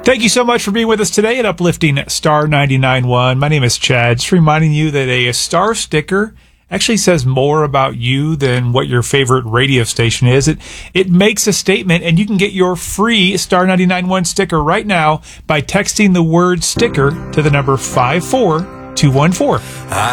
Thank you so much for being with us today at Uplifting Star 99.1. My name is Chad. Just reminding you that a star sticker actually says more about you than what your favorite radio station is. It makes a statement, and you can get your free Star 99.1 sticker right now by texting the word sticker to the number 54214.